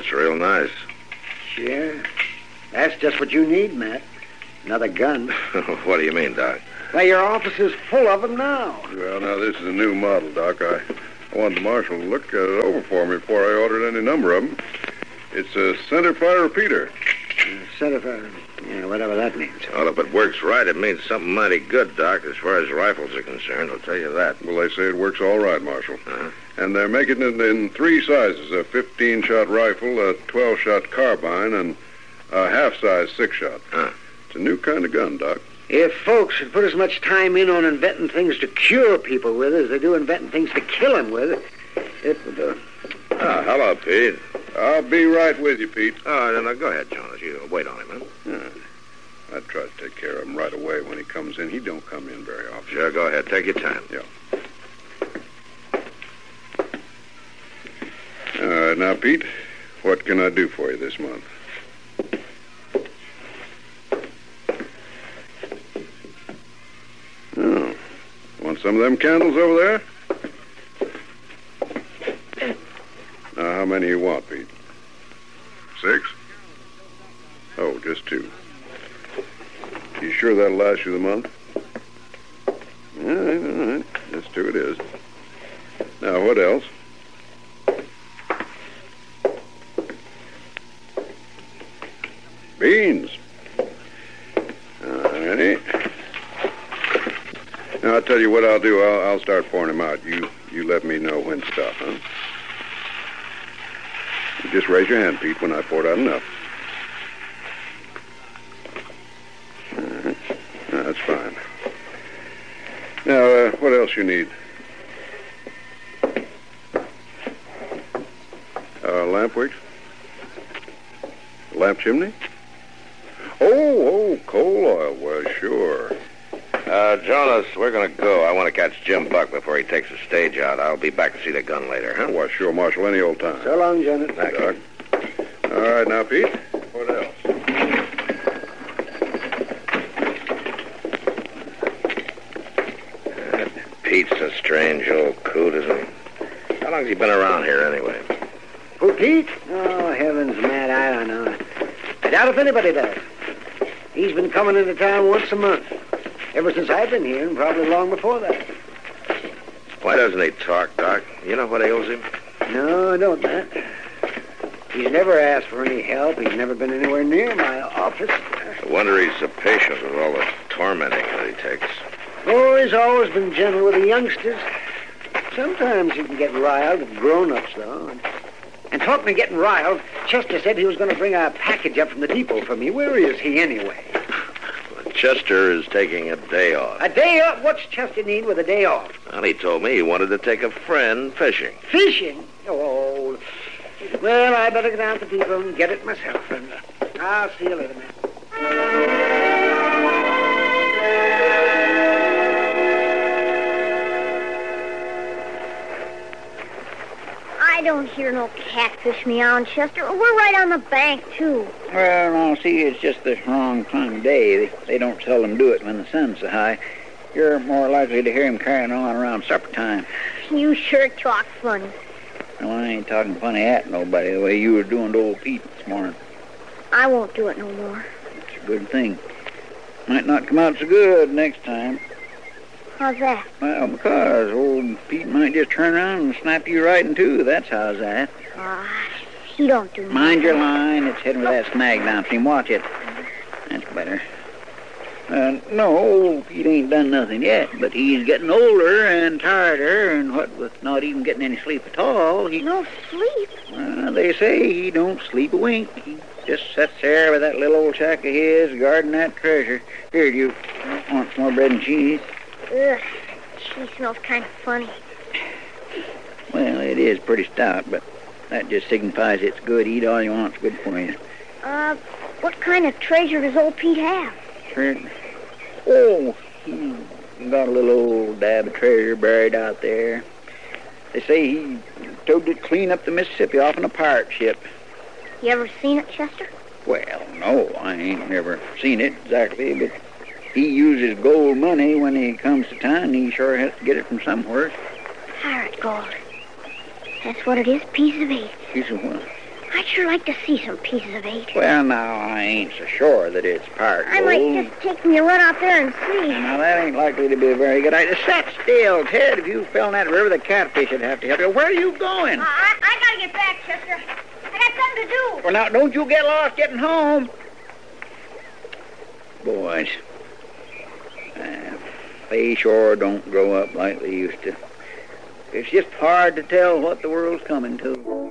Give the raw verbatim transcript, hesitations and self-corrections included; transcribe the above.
It's real nice. Sure. That's just what you need, Matt. Another gun. What do you mean, Doc? Why, your office is full of them now. Well, now, this is a new model, Doc. I, I wanted the marshal to look it over for me before I ordered any number of them. It's a centerfire repeater. Uh, centerfire. Yeah, whatever that means. Well, if it works right, it means something mighty good, Doc, as far as rifles are concerned. I'll tell you that. Well, they say it works all right, Marshal. Uh-huh. And they're making it in three sizes, a fifteen-shot rifle, a twelve-shot carbine, and a half-size six-shot. Huh. It's a new kind of gun, Doc. If folks had put as much time in on inventing things to cure people with as they do inventing things to kill them with, it would... Uh... Ah, hello, Pete. I'll be right with you, Pete. Oh, no, no, go ahead, Jonas. You wait on him, huh? Yeah. I'd try to take care of him right away when he comes in. He don't come in very often. Sure, go ahead. Take your time. Yeah. All right, now, Pete, what can I do for you this month? Oh, want some of them candles over there? Now, how many you want, Pete? Six? Oh, just two. You sure that'll last you the month? All right, all right. Just two it is. Now, what else? Beans. All righty. Now, I'll tell you what I'll do. I'll, I'll start pouring them out. You you let me know when to stop, huh? You just raise your hand, Pete, when I poured out enough. Uh-huh. No, that's fine. Now, uh, what else you need? Uh, lamp wicks? Lamp chimney? Oh, oh, coal oil. Well, sure. Uh, Jonas, we're going to go. I want to catch Jim Buck before he takes the stage out. I'll be back to see the gun later, huh? Well, sure, Marshal, any old time. So long, Jonas. Thank Doc. All right, now, Pete, what else? Uh, Pete's a strange old coot, isn't he? How long's he been around here, anyway? Who, Pete? Oh, heavens, Matt, I don't know. I doubt if anybody does. He's been coming into town once a month. Ever since I've been here, and probably long before that. Why doesn't he talk, Doc? You know what ails him? No, I don't, Matt. He's never asked for any help. He's never been anywhere near my office. I wonder he's so patient with all the tormenting that he takes. Oh, he's always been gentle with the youngsters. Sometimes he can get riled with grown-ups, though. And, and talking of getting riled, Chester said he was going to bring a package up from the depot for me. Where is he, anyway? Chester is taking a day off. A day off? What's Chester need with a day off? Well, he told me he wanted to take a friend fishing. Fishing? Oh, well, I better go down to the depot and get it myself. And I'll see you later, man. I don't hear no catfish meowing, Chester. We're right on the bank, too. Well, no, see, it's just the wrong time of day. They, they don't seldom do it when the sun's so high. You're more likely to hear him carrying on around supper time. You sure talk funny. No, I ain't talking funny at nobody the way you were doing to old Pete this morning. I won't do it no more. It's a good thing. Might not come out so good next time. How's that? Well, because old Pete might just turn around and snap you right in two. That's how's that. Ah, he don't do Mind your line. It's heading with that snag downstream. Watch it. That's better. Uh, no, old Pete ain't done nothing yet, but he's getting older and tireder, and what with not even getting any sleep at all, he... No sleep? Well, they say he don't sleep a wink. He just sits there with that little old shack of his, guarding that treasure. Here, do you want some more bread and cheese? Ugh, she smells kind of funny. Well, it is pretty stout, but that just signifies it's good. Eat all you want. It's good for you. Uh, what kind of treasure does old Pete have? Treasure? Oh, he got a little old dab of treasure buried out there. They say he towed it clean up the Mississippi off on a pirate ship. You ever seen it, Chester? Well, no, I ain't never seen it exactly, but he uses gold money when he comes to town. He sure has to get it from somewhere. Pirate gold. That's what it is, piece of eight. Piece of what? I'd sure like to see some pieces of eight. Well, now, I ain't so sure that it's part I gold. might just take me a run out there and see. Now, that ain't likely to be a very good idea. Sit still, Ted. If you fell in that river, the catfish would have to help you. Where are you going? Uh, I, I gotta get back, Chester. I got something to do. Well, now, don't you get lost getting home. Boys, uh, they sure don't grow up like they used to. It's just hard to tell what the world's coming to.